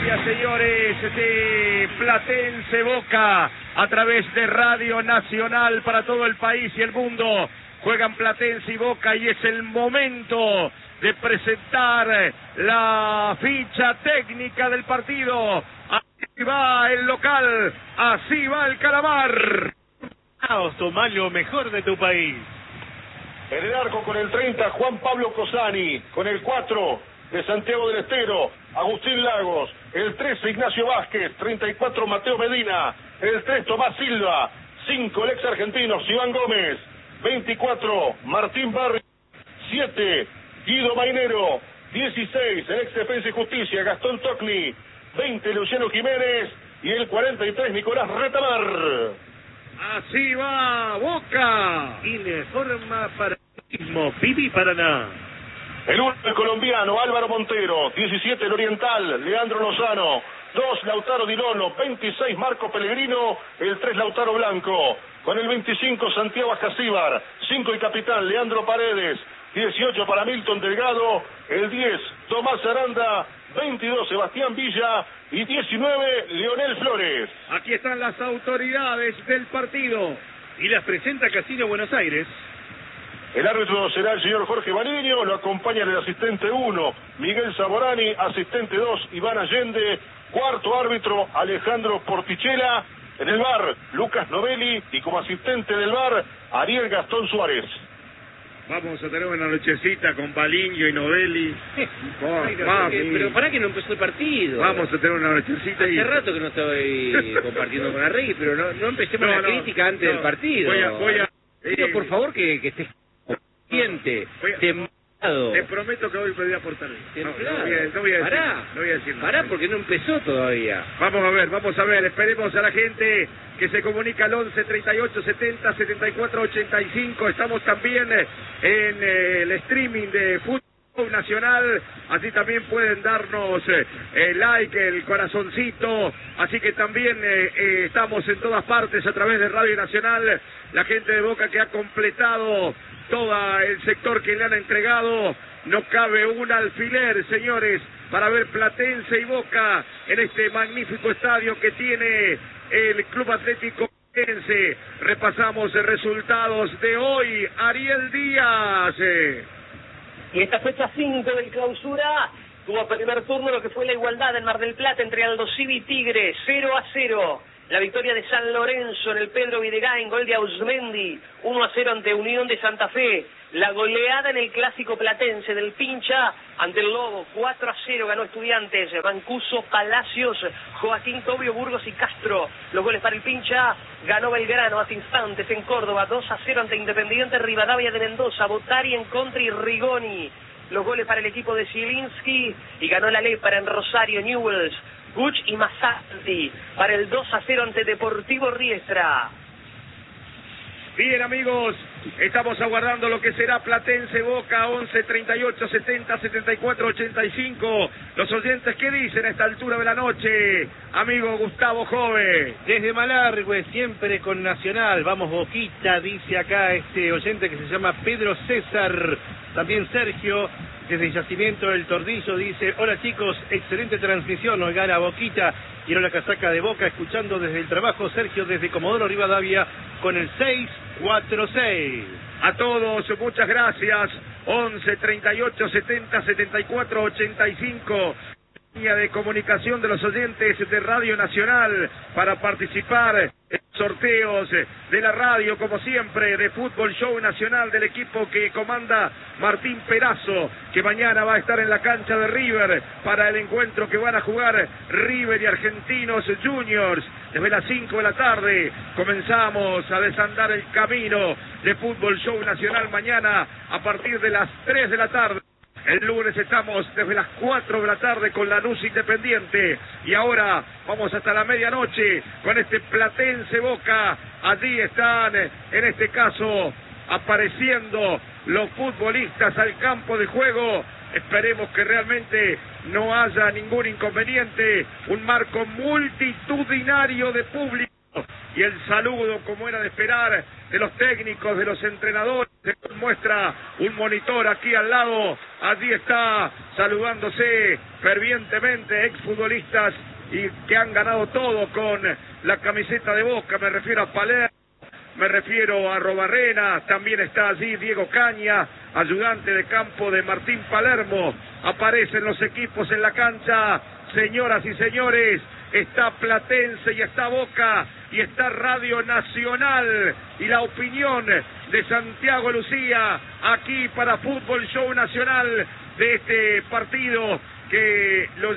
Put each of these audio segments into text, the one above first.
previa, señores, de Platense Boca a través de Radio Nacional para todo el país y el mundo. Juegan Platense y Boca y es el momento de presentar la ficha técnica del partido. Así va el local, así va el Calamar. Tomá lo mejor de tu país. En el arco con el 30, Juan Pablo Cosani. Con el 4, de Santiago del Estero, Agustín Lagos. El 13, Ignacio Vázquez. 34, Mateo Medina. El 3, Tomás Silva. 5, el ex argentino, Iván Gómez. 24, Martín Barrio. 7, Guido Mainero. 16, el ex Defensa y Justicia, Gastón Tocni. 20, Luciano Jiménez. Y el 43, Nicolás Retamar. Así va Boca. Informa para Pipi Paraná. El 1, el colombiano, Álvaro Montero. 17, el oriental, Leandro Lozano. 2, Lautaro Di Lono. 26, Marco Pellegrino. El 3, Lautaro Blanco. Con el 25, Santiago Ascasíbar. 5, el capitán, Leandro Paredes. 18, para Milton Delgado. El 10, Tomás Aranda. 22, Sebastián Villa. Y 19, Leonel Flores. Aquí están las autoridades del partido. Y las presenta Casino Buenos Aires. El árbitro será el señor Jorge Bariño, lo acompaña el asistente 1, Miguel Saborani, asistente 2, Iván Allende, cuarto árbitro, Alejandro Portichela, en el VAR, Lucas Novelli, y como asistente del VAR, Ariel Gastón Suárez. Vamos a tener una nochecita con Baliño y Novelli. Pero para que no empezó el partido. Vamos a tener una nochecita. Hace rato que no estoy compartiendo con Arregui, pero no empecemos la crítica antes del partido. Pido por favor que estés consciente, templado. Te prometo que hoy me voy a portar bien. No voy a decir nada. Pará, porque no empezó todavía. Vamos a ver, esperemos a la gente que se comunica al 11 38 70 74 85. Estamos también en el streaming de Fútbol Nacional, así también pueden darnos el like, el corazoncito, así que también estamos en todas partes a través de Radio Nacional. La gente de Boca que ha completado todo el sector que le han entregado, no cabe un alfiler, señores, para ver Platense y Boca en este magnífico estadio que tiene el Club Atlético Platense. Repasamos resultados de hoy. Ariel Díaz. Y esta fecha 5 del clausura tuvo primer turno lo que fue la igualdad en Mar del Plata entre Aldo Civi y Tigre, 0-0. La victoria de San Lorenzo en el Pedro Videgain, gol de Ausmendi, 1-0 ante Unión de Santa Fe. La goleada en el clásico platense del Pincha ante el Lobo, 4-0 ganó Estudiantes, Mancuso, Palacios, Joaquín Tobio, Burgos y Castro. Los goles para el Pincha, ganó Belgrano hace instantes en Córdoba, 2-0 ante Independiente Rivadavia de Mendoza, Botari en contra y Rigoni. Los goles para el equipo de Zielinski y ganó la Lepra en Rosario, Newells, Guch y Masanti para el 2-0 ante Deportivo Riestra. Bien, amigos, estamos aguardando lo que será Platense Boca, 11 38 70 74 85. Los oyentes, ¿qué dicen a esta altura de la noche? Amigo Gustavo Jove. Desde Malargüe, siempre con Nacional. Vamos Boquita, dice acá este oyente que se llama Pedro César. También Sergio, desde Yacimiento del Tordillo, dice: hola chicos, excelente transmisión, nos gana Boquita. Quiero la casaca de Boca, escuchando desde el trabajo. Sergio desde Comodoro Rivadavia con el 646. A todos, muchas gracias. 11 38 70 74 85. Línea de comunicación de los oyentes de Radio Nacional para participar en sorteos de la radio, como siempre, de Fútbol Show Nacional del equipo que comanda Martín Perazo, que mañana va a estar en la cancha de River para el encuentro que van a jugar River y Argentinos Juniors. Desde las 5 de la tarde comenzamos a desandar el camino de Fútbol Show Nacional mañana a partir de las 3 de la tarde. El lunes estamos desde las 4 de la tarde con Lanús Independiente y ahora vamos hasta la medianoche con este Platense Boca. Allí están, en este caso, apareciendo los futbolistas al campo de juego. Esperemos que realmente no haya ningún inconveniente. Un marco multitudinario de público y el saludo, como era de esperar, de los técnicos, de los entrenadores, de los muestra un monitor aquí al lado. Allí está saludándose fervientemente exfutbolistas y que han ganado todo con la camiseta de Boca. Me refiero a Palermo, me refiero a Arrobarrena, también está allí Diego Caña, ayudante de campo de Martín Palermo. Aparecen los equipos en la cancha, señoras y señores. Está Platense y está Boca y está Radio Nacional y la opinión de Santiago Lucía aquí para Fútbol Show Nacional de este partido que le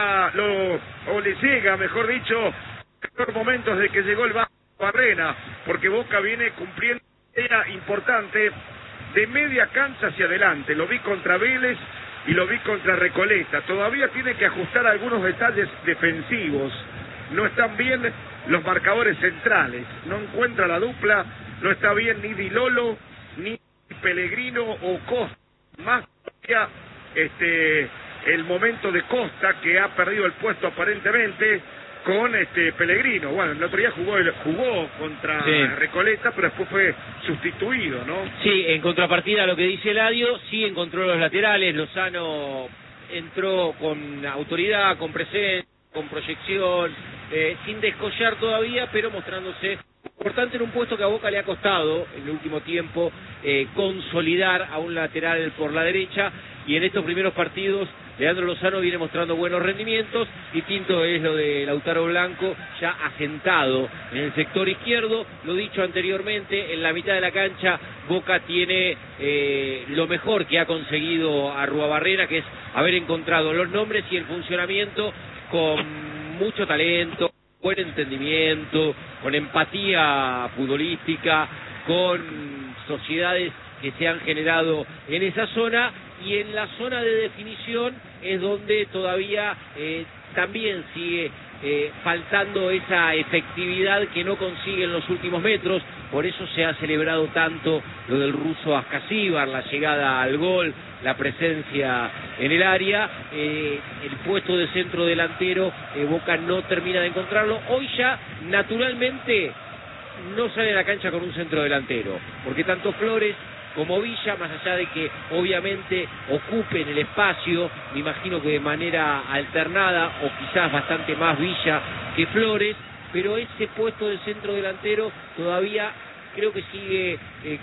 llega, mejor dicho, en momentos de que llegó el Barrena, porque Boca viene cumpliendo una idea importante de media cancha hacia adelante. Lo vi contra Vélez y lo vi contra Recoleta. Todavía tiene que ajustar algunos detalles defensivos. No están bien los marcadores centrales. No encuentra la dupla. No está bien ni Di Lolo, ni Pellegrino o Costa. Más que el momento de Costa, que ha perdido el puesto aparentemente con Pellegrino. Bueno, el otro día jugó contra Recoleta, pero después fue sustituido, ¿no? Sí, en contrapartida a lo que dice Eladio, sí encontró los laterales. Lozano entró con autoridad, con presencia, con proyección, sin descollar todavía, pero mostrándose importante en un puesto que a Boca le ha costado en el último tiempo consolidar a un lateral por la derecha, y en estos primeros partidos Leandro Lozano viene mostrando buenos rendimientos. Distinto es lo de Lautaro Blanco, ya asentado en el sector izquierdo. Lo dicho anteriormente, en la mitad de la cancha Boca tiene lo mejor que ha conseguido Arruabarrena, que es haber encontrado los nombres y el funcionamiento con mucho talento, buen entendimiento, con empatía futbolística, con sociedades que se han generado en esa zona, y en la zona de definición es donde todavía también sigue faltando esa efectividad que no consigue en los últimos metros. Por eso se ha celebrado tanto lo del ruso Ascasíbar, la llegada al gol, la presencia en el área. El puesto de centro delantero, Boca no termina de encontrarlo. Hoy ya naturalmente no sale a la cancha con un centro delantero, porque tanto Flores como Villa, más allá de que obviamente ocupen el espacio, me imagino que de manera alternada o quizás bastante más Villa que Flores, pero ese puesto de centro delantero todavía creo que sigue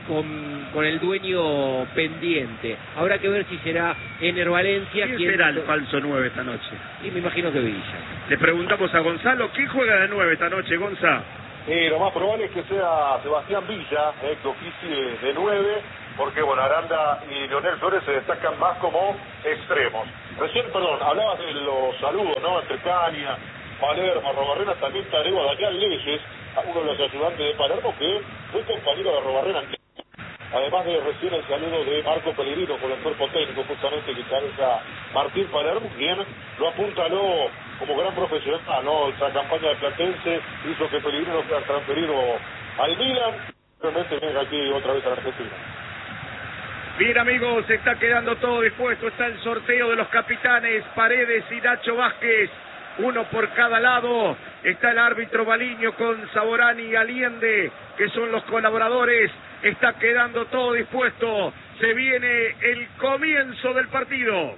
con el dueño pendiente. Habrá que ver si será Ener Valencia. ¿Quién será el falso 9 esta noche? Y me imagino que Villa. Le preguntamos a Gonzalo, ¿quién juega de 9 esta noche, Gonza? Lo más probable es que sea Sebastián Villa, que oficie de 9, porque bueno, Aranda y Leonel Flores se destacan más como extremos. Recién, hablabas de los saludos, ¿no? Entre Caña, Palermo, Arrobarrena, también te agrego a Daniel Leyes, a uno de los ayudantes de Palermo, que fue compañero de Arrobarrena. Además de recién el saludo de Marco Pellegrino con el cuerpo técnico justamente que cabeza Martín Palermo, quien lo apuntaló como gran profesional, ¿no? Esa campaña de Platense hizo que Pellegrino sea transferido al Milan, realmente venga aquí otra vez a la Argentina. Bien, amigos, se está quedando todo dispuesto, está el sorteo de los capitanes Paredes y Nacho Vázquez, uno por cada lado. Está el árbitro Baliño con Saborani y Allende, que son los colaboradores. Está quedando todo dispuesto. Se viene el comienzo del partido.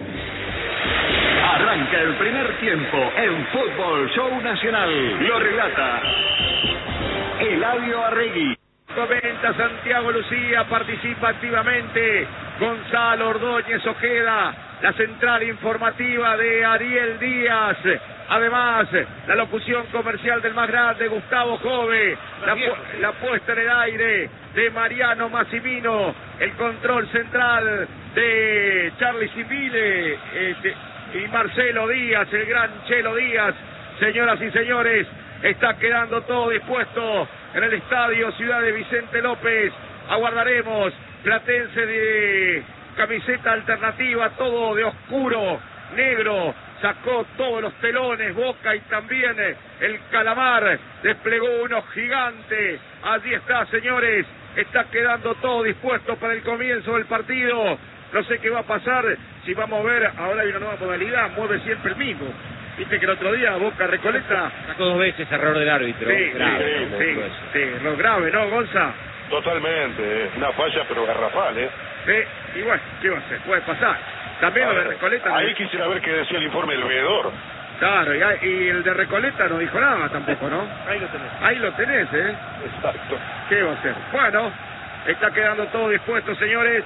Arranca el primer tiempo en Fútbol Show Nacional. Lo relata Eladio Arregui. Comenta Santiago Lucía, participa activamente Gonzalo Ordóñez Ojeda, la central informativa de Ariel Díaz. Además, la locución comercial del más grande, Gustavo Jove, la puesta en el aire de Mariano Massimino, el control central de Charlie Civile y Marcelo Díaz, el gran Chelo Díaz. Señoras y señores, está quedando todo dispuesto en el estadio Ciudad de Vicente López. Aguardaremos. Platense de camiseta alternativa, todo de oscuro, negro, sacó todos los telones. Boca y también el Calamar desplegó uno gigante. Allí está, señores, está quedando todo dispuesto para el comienzo del partido. No sé qué va a pasar, si vamos a ver, ahora hay una nueva modalidad, mueve siempre el mismo. Viste que el otro día Boca Recoleta sacó 2 veces error del árbitro. Sí, grave, sí, error grave, ¿no, Gonza? Totalmente, una falla pero garrafal, Y bueno, ¿qué va a hacer? Puede pasar. También lo de Recoleta. Ahí quisiera ver qué decía el informe del veedor. Claro, y el de Recoleta no dijo nada tampoco, ¿no? Ahí lo tenés. Ahí lo tenés, Exacto. ¿Qué va a hacer? Bueno, está quedando todo dispuesto, señores.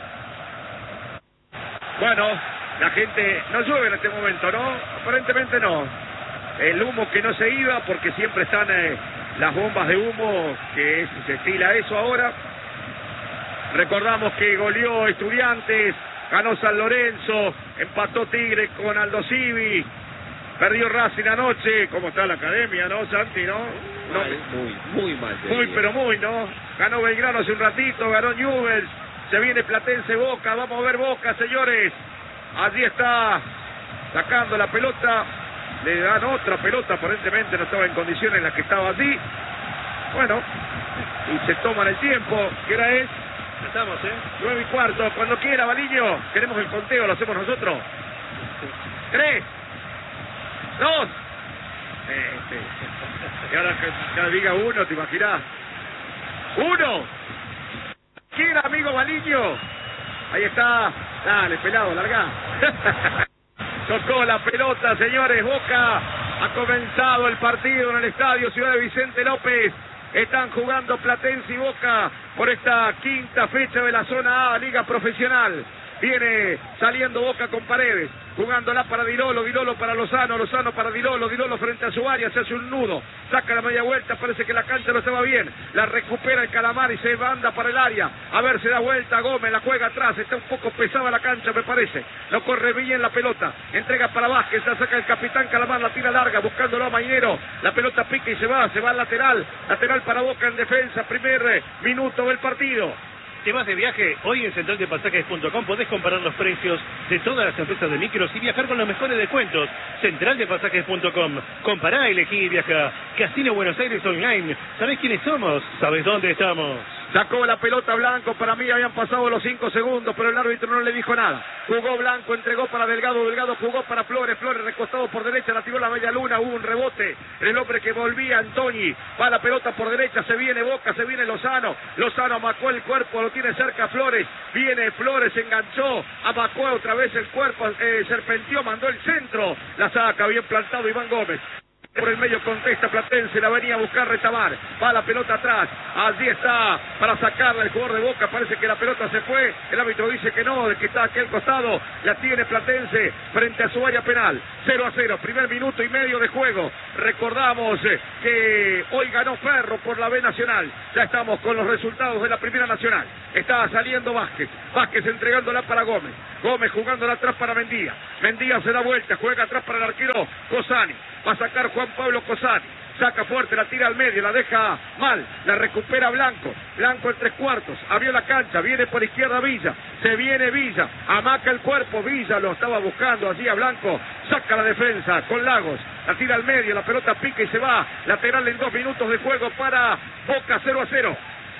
Bueno, la gente... No llueve en este momento, ¿no? Aparentemente no. El humo que no se iba, porque siempre están las bombas de humo, que se estila eso ahora. Recordamos que goleó Estudiantes, ganó San Lorenzo, empató Tigre con Aldo Civi, perdió Racing anoche. ¿Cómo está la academia, no, Santi, no? Muy mal. Muy, pero muy, ¿no? Ganó Belgrano hace un ratito, ganó Newell's, se viene Platense Boca, vamos a ver Boca, señores. Allí está, sacando la pelota, le dan otra pelota, aparentemente no estaba en condiciones en las que estaba allí. Bueno, y se toman el tiempo, ¿qué hora es? Estamos, 9:15, cuando quiera, Baliño. Queremos el conteo, lo hacemos nosotros. 3, 2. Y ahora que ya diga 1, ¿te imaginás? 1. Quiera, amigo Baliño. Ahí está. Dale, pelado, largá. Tocó la pelota, señores. Boca ha comenzado el partido en el estadio Ciudad de Vicente López. Están jugando Platense y Boca por esta quinta fecha de la zona A, Liga Profesional. Viene saliendo Boca con Paredes, jugándola para Dilolo, Dilolo para Lozano, Lozano para Dilolo, Dilolo frente a su área, se hace un nudo, saca la media vuelta, parece que la cancha no estaba bien, la recupera el Calamar y se manda para el área, a ver, se da vuelta Gómez, la juega atrás, está un poco pesada la cancha me parece, no corre bien la pelota, entrega para Vázquez, la saca el capitán Calamar, la tira larga, buscándolo a Mainero, la pelota pica y se va al lateral para Boca en defensa, primer minuto del partido. ¿Te vas de viaje? Hoy en centraldepasajes.com podés comparar los precios de todas las empresas de micros y viajar con los mejores descuentos. Centraldepasajes.com. Compará, elegí y viaja. Casino Buenos Aires Online. ¿Sabés quiénes somos? ¿Sabés dónde estamos? Sacó la pelota Blanco, para mí habían pasado los 5 segundos, pero el árbitro no le dijo nada. Jugó Blanco, entregó para Delgado, Delgado jugó para Flores, Flores recostado por derecha, la tiró la media luna, hubo un rebote. El hombre que volvía, Antoni, va la pelota por derecha, se viene Boca, se viene Lozano. Lozano amacó el cuerpo, lo tiene cerca Flores, viene Flores, enganchó, amacó otra vez el cuerpo, serpenteó, mandó el centro, la saca, bien plantado Iván Gómez. Por el medio contesta Platense, la venía a buscar Retamar, va la pelota atrás, allí está para sacarla el jugador de Boca, parece que la pelota se fue, el árbitro dice que no, de que está a aquel costado, la tiene Platense frente a su área penal, 0-0, primer minuto y medio de juego, recordamos que hoy ganó Ferro por la B Nacional, ya estamos con los resultados de la Primera Nacional, está saliendo Vázquez, Vázquez entregándola para Gómez, Gómez jugándola atrás para Mendía, Mendía se da vuelta, juega atrás para el arquero Cosani, va a sacar Juan Pablo Cosani, saca fuerte, la tira al medio, la deja mal, la recupera Blanco, Blanco en 3/4, abrió la cancha, viene por izquierda Villa, se viene Villa, amaca el cuerpo, Villa lo estaba buscando allí a Blanco, saca la defensa con Lagos, la tira al medio, la pelota pica y se va, lateral en 2 minutos de juego para Boca, 0-0.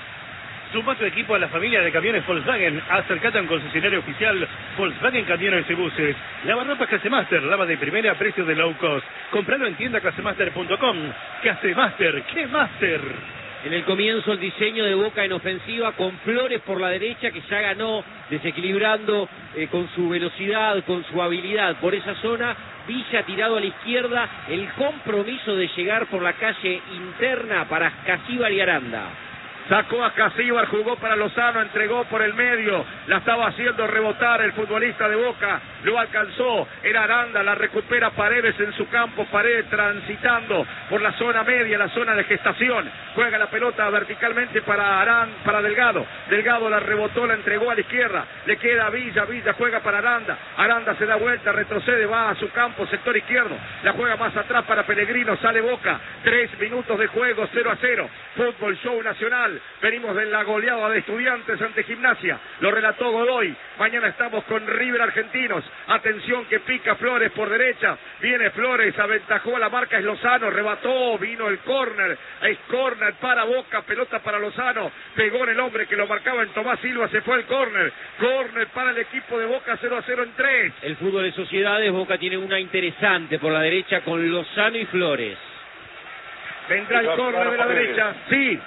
Suma tu equipo a la familia de camiones Volkswagen. Acercate a un concesionario oficial Volkswagen Camiones y Buses. Lavarropas Casemaster, lava de primera a precio de low cost. Compralo en tiendacasemaster.com. Casemaster, ¿qué Master? En el comienzo el diseño de Boca en ofensiva con Flores por la derecha que ya ganó desequilibrando con su velocidad, con su habilidad por esa zona. Villa tirado a la izquierda, el compromiso de llegar por la calle interna para Casíbar y Aranda. Sacó a Casíbar, jugó para Lozano, entregó por el medio, la estaba haciendo rebotar el futbolista de Boca, lo alcanzó, era Aranda, la recupera Paredes en su campo, Paredes transitando por la zona media, la zona de gestación, juega la pelota verticalmente para Delgado, Delgado la rebotó, la entregó a la izquierda, le queda a Villa, Villa juega para Aranda, Aranda se da vuelta, retrocede, va a su campo, sector izquierdo, la juega más atrás para Pellegrino, sale Boca, 3 minutos de juego, 0-0, Fútbol Show Nacional. Venimos de la goleada de Estudiantes ante Gimnasia, lo relató Godoy, mañana estamos con River Argentinos, atención que pica Flores por derecha, viene Flores, aventajó la marca, es Lozano, rebató, vino el córner, es córner para Boca, pelota para Lozano, pegó en el hombre que lo marcaba en Tomás Silva, se fue el córner para el equipo de Boca, 0-0 en 3. El fútbol de sociedades, Boca tiene una interesante por la derecha con Lozano y Flores. Vendrá el córner de la derecha, sí.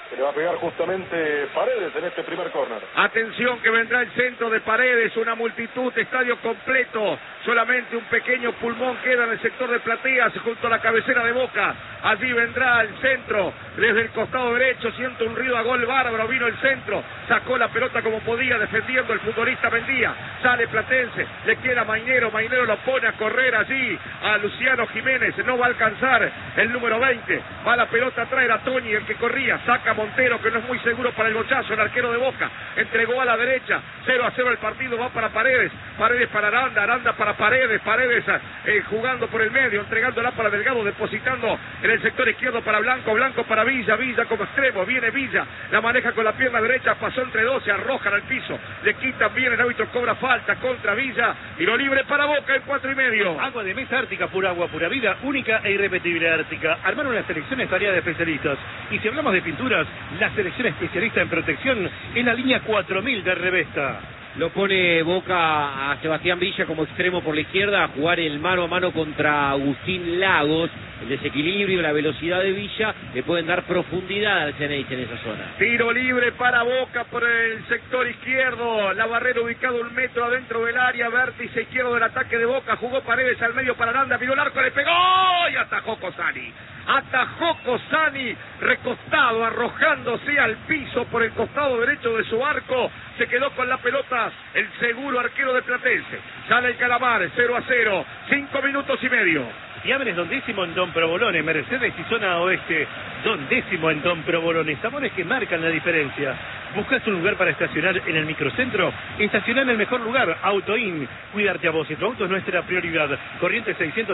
que le va a pegar justamente Paredes en este primer córner. Atención que vendrá el centro de Paredes, una multitud, estadio completo, solamente un pequeño pulmón queda en el sector de plateas junto a la cabecera de Boca. Allí vendrá el centro, desde el costado derecho, siento un ruido a gol bárbaro, vino el centro, sacó la pelota como podía, defendiendo el futbolista Mendía, sale Platense, le queda Mainero, Mainero lo pone a correr allí a Luciano Jiménez, no va a alcanzar el número 20, va la pelota atrás, era Toñi el que corría, saca Montero que no es muy seguro para el bochazo, el arquero de Boca, entregó a la derecha, 0-0 el partido, va para Paredes, Paredes para Aranda, Aranda para Paredes, Paredes jugando por el medio, entregándola para Delgado, depositando en el sector izquierdo para Blanco, Blanco para Villa, Villa como extremo, viene Villa, la maneja con la pierna derecha, pasó entre dos, se arrojan al piso, le quitan bien, el árbitro cobra falta contra Villa, tiro libre para Boca en 4,5. Agua de mesa Ártica, pura agua, pura vida, única e irrepetible Ártica. Armaron una selección estaría de especialistas. Y si hablamos de pinturas, la selección especialista en protección en la línea 4000 de Revesta. Lo pone Boca a Sebastián Villa como extremo por la izquierda a jugar el mano a mano contra Agustín Lagos. El desequilibrio, la velocidad de Villa le pueden dar profundidad al Ceneice en esa zona. Tiro libre para Boca por el sector izquierdo, la barrera ubicada 1 metro adentro del área, vértice izquierdo del ataque de Boca, jugó Paredes al medio para Aranda, miró el arco, le pegó y atajó Cosani. Atajó Cosani, recostado, arrojándose al piso por el costado derecho de su arco, se quedó con la pelota el seguro arquero de Platense. Sale el Calamar, 0-0, 5 minutos y medio. Fiambres Don Décimo en Don Provolone, Mercedes y zona oeste, Don Décimo en Don Provolone, sabores que marcan la diferencia. ¿Buscas un lugar para estacionar en el microcentro? Estacionar en el mejor lugar, Autoin. Cuidarte a vos y tu auto es nuestra prioridad. Corriente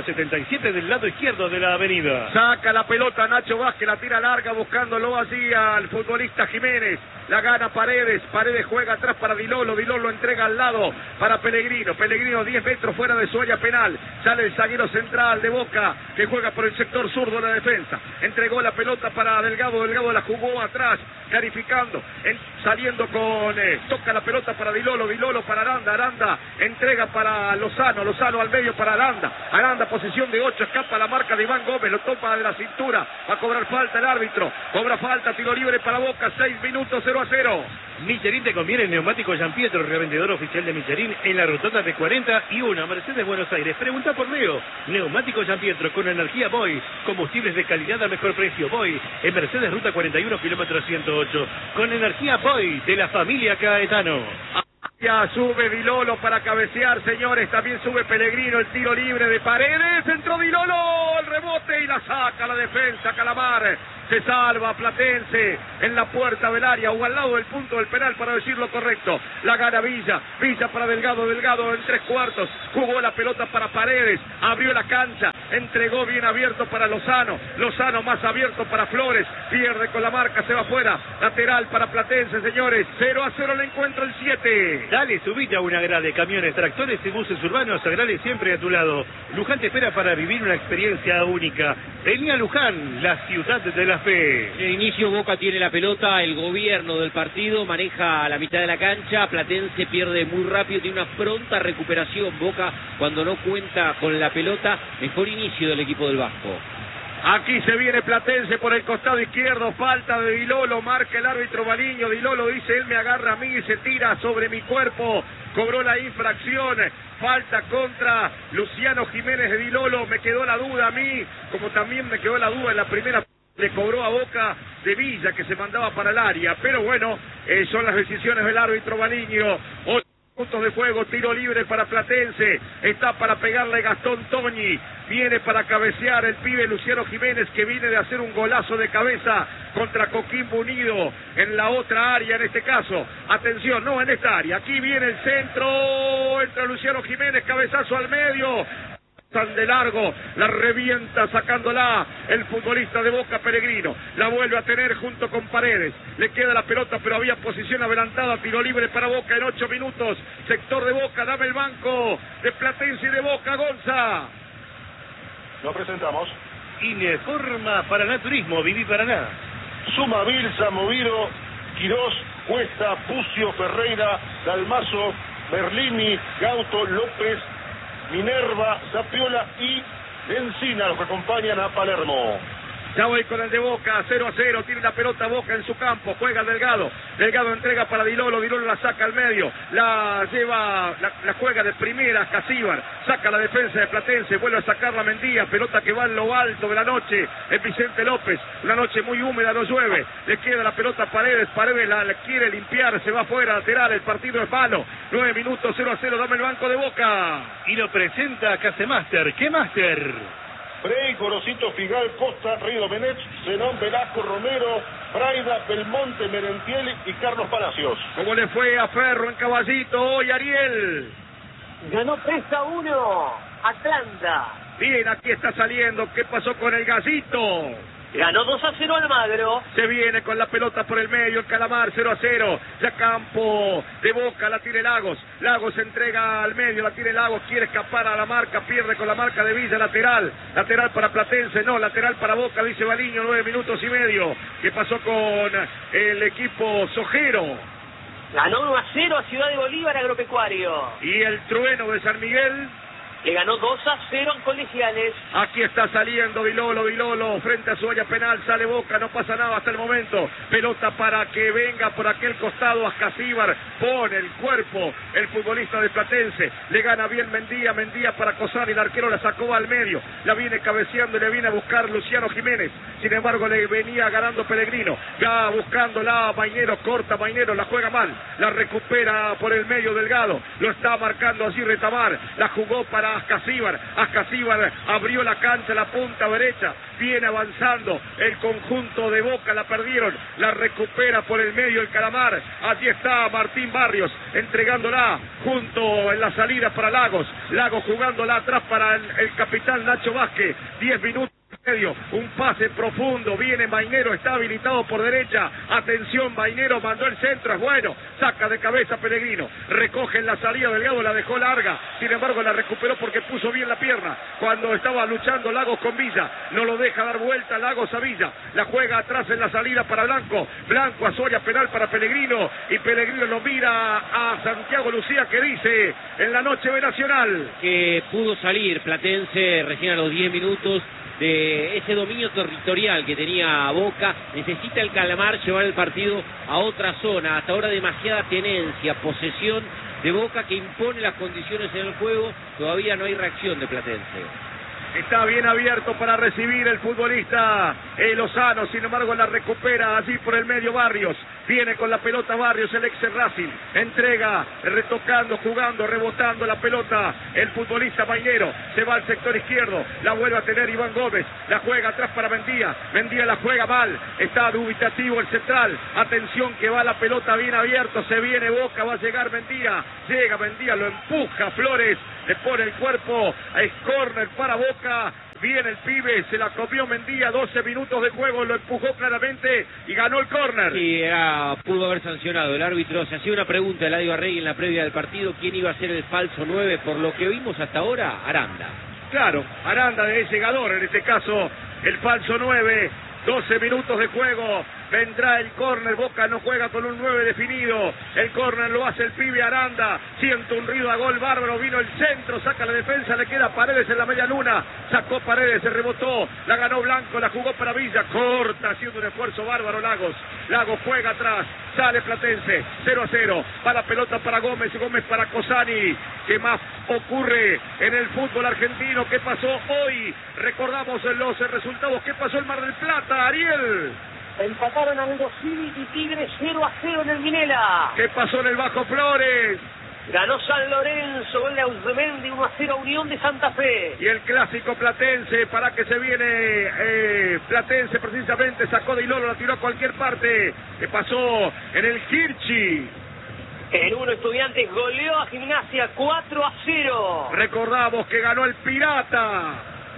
677 del lado izquierdo de la avenida. Saca la pelota Nacho Vázquez, la tira larga buscándolo allí al futbolista Jiménez. La gana Paredes, Paredes juega atrás para Dilolo, Dilolo entrega al lado para Pellegrino, Pellegrino 10 metros fuera de su área penal, sale el zaguero central de Boca que juega por el sector zurdo de la defensa, entregó la pelota para Delgado, Delgado la jugó atrás, clarificando, saliendo con, toca la pelota para Dilolo, Dilolo para Aranda, Aranda entrega para Lozano, Lozano al medio para Aranda, Aranda posición de 8, escapa la marca de Iván Gómez, lo topa de la cintura, va a cobrar falta el árbitro, cobra falta, tiro libre para Boca, 6 minutos, 0-0. Michelin te conviene, neumático Jean Pietro, revendedor oficial de Michelin en la rotonda de 41, Mercedes Buenos Aires. Pregunta por Leo, neumático Jean Pietro con energía Boy, combustibles de calidad a mejor precio Boy, en Mercedes Ruta 41, kilómetro 108, con energía Boy de la familia Caetano. Ya sube Dilolo para cabecear, señores, también sube Pellegrino, el tiro libre de Paredes, entró Dilolo, el rebote y la saca la defensa, Calamar, se salva Platense en la puerta del área o al lado del punto del penal para decir lo correcto, la gana Villa, Villa para Delgado, Delgado en 3/4, jugó la pelota para Paredes, abrió la cancha, entregó bien abierto para Lozano, Lozano más abierto para Flores, pierde con la marca, se va afuera, lateral para Platense, señores, 0-0 el encuentro, el 7. Dale, subite a una grade, camiones, tractores y buses urbanos, agrade siempre a tu lado. Luján te espera para vivir una experiencia única. Vení a Luján, la ciudad de la fe. En el inicio Boca tiene la pelota, el gobierno del partido maneja a la mitad de la cancha, Platense pierde muy rápido, tiene una pronta recuperación. Boca cuando no cuenta con la pelota, mejor inicio del equipo del Vasco. Aquí se viene Platense por el costado izquierdo, falta de Dilolo, marca el árbitro Baliño, Dilolo dice, él me agarra a mí y se tira sobre mi cuerpo, cobró la infracción, falta contra Luciano Jiménez de Dilolo, me quedó la duda a mí, como también me quedó la duda en la primera, le cobró a Boca de Villa que se mandaba para el área, pero bueno, son las decisiones del árbitro Baliño. 8 puntos de juego, tiro libre para Platense, está para pegarle Gastón Toñi, viene para cabecear el pibe Luciano Jiménez que viene de hacer un golazo de cabeza contra Coquimbo Unido en la otra área en este caso, atención, no en esta área, aquí viene el centro, entra Luciano Jiménez, cabezazo al medio, tan de largo, la revienta sacándola el futbolista de Boca Pellegrino, la vuelve a tener junto con Paredes, le queda la pelota pero había posición adelantada, tiro libre para Boca en 8 minutos, sector de Boca, dame el banco de Platense y de Boca, Gonza. Lo presentamos. Informa Paraná Turismo, Viví Paraná. Suma, Bilsa, Moviro, Quirós, Cuesta, Pucio, Ferreira, Dalmazo, Berlini, Gauto, López, Minerva, Zapiola y Encina, los que acompañan a Palermo. Ya voy con el de Boca, 0-0, tiene la pelota Boca en su campo, juega Delgado, Delgado entrega para Dilolo, Dilolo la saca al medio, la lleva, la juega de primera Casíbar, saca la defensa de Platense, vuelve a sacar la Mendía, pelota que va en lo alto de la noche, es Vicente López, una noche muy húmeda, no llueve, le queda la pelota a Paredes, Paredes la quiere limpiar, se va afuera, lateral, el partido es malo, 9 minutos, 0-0, dame el banco de Boca. Y lo presenta Casemaster. ¿Qué Master? Frey, Gorosito, Figal, Costa, Rey Domenech, Zenón, Velasco, Romero, Fraida, Belmonte, Merentiel y Carlos Palacios. ¿Cómo le fue a Ferro en Caballito hoy, Ariel? Ganó 3-1 Atlanta. Bien, aquí está saliendo. ¿Qué pasó con el Gallito? Ganó 2-0 Almagro. Se viene con la pelota por el medio, el Calamar, 0-0. Ya campo de Boca, la tiene Lagos. Lagos entrega al medio, la tiene Lagos, quiere escapar a la marca, pierde con la marca de Villa, lateral. Lateral para Platense, no, lateral para Boca, dice Baliño, 9 minutos y medio. ¿Qué pasó con el equipo Sojero? Ganó 1-0 a Ciudad de Bolívar Agropecuario. Y el Trueno de San Miguel Le ganó 2-0 en Colegiales. Aquí está saliendo Dilolo, frente a su área penal, sale Boca, no pasa nada hasta el momento. Pelota para que venga por aquel costado Ascasíbar, pone el cuerpo el futbolista de Platense, le gana bien Mendía para Cosani, el arquero la sacó al medio, la viene cabeceando y le viene a buscar Luciano Jiménez, sin embargo le venía ganando Pellegrino, ya buscándola Mainero, corta Mainero, la juega mal, la recupera por el medio Delgado, lo está marcando así Retamar, la jugó para Ascasíbar abrió la cancha, la punta derecha, viene avanzando el conjunto de Boca, la perdieron, la recupera por el medio el Calamar, allí está Martín Barrios, entregándola junto en la salida para Lagos jugándola atrás para el capitán Nacho Vázquez, 10 minutos. Un pase profundo, viene Mainero, está habilitado por derecha, atención Mainero, mandó el centro, es bueno, saca de cabeza Pellegrino, recoge en la salida Delgado, la dejó larga, sin embargo la recuperó porque puso bien la pierna, cuando estaba luchando Lagos con Villa, no lo deja dar vuelta Lagos a Villa, la juega atrás en la salida para Blanco a su área penal para Pellegrino, y Pellegrino lo mira a Santiago Lucía que dice en la noche de Nacional que pudo salir Platense recién a los 10 minutos de ese dominio territorial que tenía Boca. Necesita el Calamar llevar el partido a otra zona, hasta ahora demasiada tenencia, posesión de Boca que impone las condiciones en el juego, todavía no hay reacción de Platense. Está bien abierto para recibir el futbolista Lozano, sin embargo la recupera allí por el medio Barrios, viene con la pelota Barrios, el ex Racing, entrega, retocando, jugando, rebotando la pelota, el futbolista Mainero, se va al sector izquierdo, la vuelve a tener Iván Gómez, la juega atrás para Mendía la juega mal, está dubitativo el central, atención que va la pelota bien abierto, se viene Boca, va a llegar llega Mendía, lo empuja Flores, le pone el cuerpo, es córner para Boca, viene el pibe, se la comió Mendía, 12 minutos de juego, lo empujó claramente y ganó el córner. Sí, pudo haber sancionado el árbitro, se hacía una pregunta a Eladio Arregui en la previa del partido, ¿quién iba a ser el falso 9? Por lo que vimos hasta ahora, Aranda. Claro, Aranda de llegador, en este caso el falso 9, 12 minutos de juego. Vendrá el córner, Boca no juega con un 9 definido, el córner lo hace el pibe Aranda, siente un ruido a gol bárbaro, vino el centro, saca la defensa, le queda Paredes en la media luna, sacó Paredes, se rebotó, la ganó Blanco, la jugó para Villa, corta, haciendo un esfuerzo bárbaro Lagos juega atrás, sale Platense, 0-0, va la pelota para Gómez para Cosani, ¿qué más ocurre en el fútbol argentino? ¿Qué pasó hoy? Recordamos los resultados, ¿qué pasó en Mar del Plata, Ariel? Empataron Aldo Civic y Tigre 0-0 en el Minela. ¿Qué pasó en el Bajo Flores? Ganó San Lorenzo, gol de Ausmendi, 1-0 Unión de Santa Fe. Y el clásico Platense, para que se viene Platense precisamente, sacó de Dilolo, la tiró a cualquier parte. ¿Qué pasó en el Kirchi? El 1 Estudiantes goleó a Gimnasia 4-0. Recordamos que ganó el Pirata.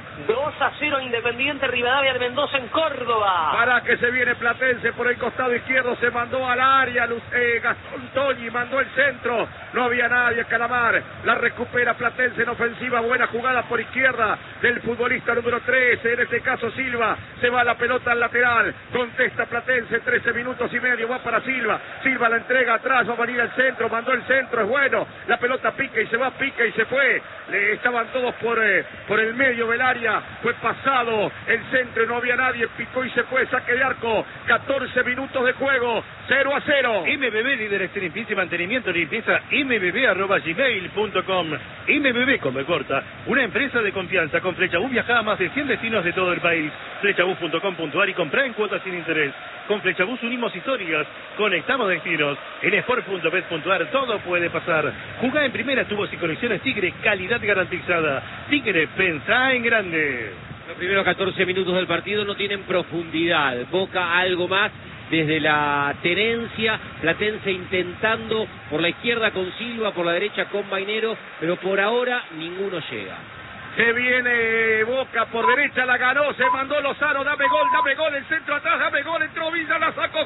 2-0 Independiente Rivadavia de Mendoza en Córdoba. Para que se viene Platense por el costado izquierdo, se mandó al área, Gastón Toñi mandó el centro, no había nadie, Calamar, la recupera Platense en ofensiva, buena jugada por izquierda del futbolista número 13, en este caso Silva, se va la pelota al lateral, contesta Platense, 13 minutos y medio, va para Silva la entrega atrás, va a venir al centro, mandó el centro, es bueno, la pelota pica y se va, pica y se fue, estaban todos por el medio del área, área, fue pasado el centro y no había nadie, picó y se fue, saque de arco, 14 minutos de juego, 0-0. MBB, líderes en limpieza y mantenimiento, limpieza mbb@gmail.com. MBB, como corta, una empresa de confianza. Con Flechabús viaja a más de 100 destinos de todo el país. Flechabús.com.ar y compra en cuotas sin interés. Con Flechabús unimos historias, conectamos destinos. En sport.bet.ar todo puede pasar. Jugá en primera, tubos y conexiones Tigre, calidad garantizada. Tigre, pensá en grande. Los primeros 14 minutos del partido no tienen profundidad. Boca algo más desde la tenencia, Platense intentando por la izquierda con Silva, por la derecha con Mainero, pero por ahora ninguno llega. Se viene Boca por derecha, la ganó, se mandó Lozano, dame gol, el centro atrás, dame gol, entró Villa, la sacó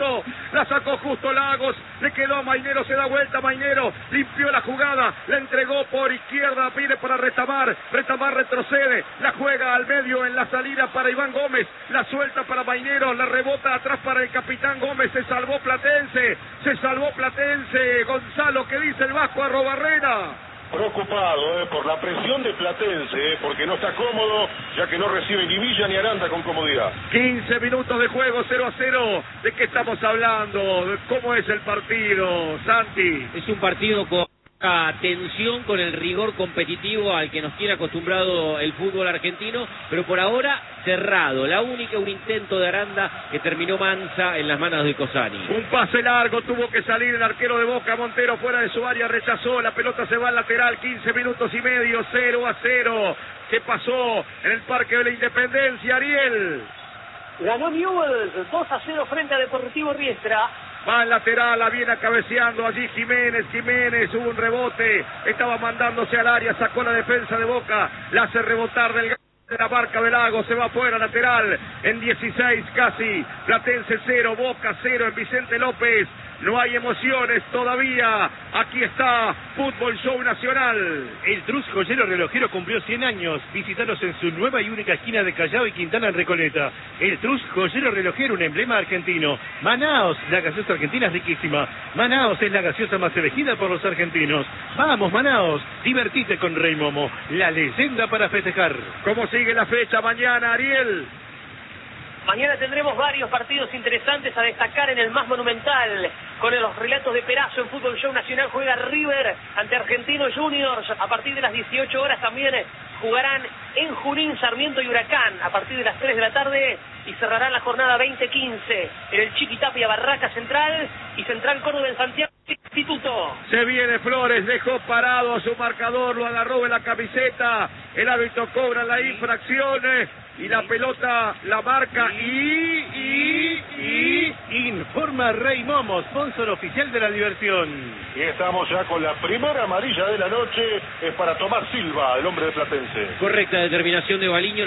justo Lagos, le quedó a Mainero, se da vuelta Mainero, limpió la jugada, la entregó por izquierda, pide para Retamar retrocede, la juega al medio en la salida para Iván Gómez, la suelta para Mainero, la rebota atrás para el capitán Gómez, se salvó Platense, Gonzalo, ¿qué dice el Vasco Arrobarrena? Preocupado por la presión de Platense, porque no está cómodo, ya que no recibe ni Villa ni Aranda con comodidad. 15 minutos de juego, 0-0. ¿De qué estamos hablando? ¿Cómo es el partido, Santi? Es un partido con tensión, con el rigor competitivo al que nos tiene acostumbrado el fútbol argentino, pero por ahora cerrado. Un intento de Aranda que terminó mansa en las manos de Cosani. Un pase largo, tuvo que salir el arquero de Boca, Montero fuera de su área, rechazó, la pelota se va al lateral, 15 minutos y medio, 0-0. ¿Qué pasó en el Parque de la Independencia, Ariel? Ganó Newell's 2-0 frente a Deportivo Riestra. Va al lateral, la viene cabeceando allí Jiménez, hubo un rebote, estaba mandándose al área, sacó la defensa de Boca, la hace rebotar de la marca de Lago, se va afuera, lateral, en 16 casi, Platense 0, Boca 0 en Vicente López. No hay emociones todavía. Aquí está Fútbol Show Nacional. El Trus Joyero Relojero cumplió 100 años. Visítanos en su nueva y única esquina de Callao y Quintana en Recoleta. El Trus Joyero Relojero, un emblema argentino. Manaos, la gaseosa argentina es riquísima. Manaos es la gaseosa más elegida por los argentinos. Vamos, Manaos, divertite con Rey Momo, la leyenda para festejar. ¿Cómo sigue la fecha mañana, Ariel? Mañana tendremos varios partidos interesantes a destacar en el más monumental. Con los relatos de Perazo en Fútbol Show Nacional juega River ante Argentinos Juniors. A partir de las 18 horas también jugarán en Junín, Sarmiento y Huracán. A partir de las 3 de la tarde y cerrarán la jornada 20-15 en el Chiquitapia, Barraca Central y Central Córdoba en Santiago Instituto. Se viene Flores, dejó parado a su marcador, lo agarró en la camiseta. El árbitro cobra la infracción. Y la pelota la marca y informa Rey Momo, sponsor oficial de la diversión. Y estamos ya con la primera amarilla de la noche, es para Tomás Silva, el hombre de Platense. Correcta determinación de Baliño.